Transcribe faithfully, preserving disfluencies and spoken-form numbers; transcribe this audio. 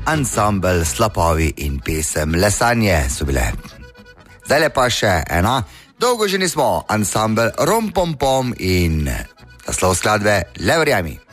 ansambl Slapovi in pesem Lesanje so bile. Zdaj pa še ena, dolgo že nismo, ansambl Rom Pom Pom in naslov skladbe Le verjemi.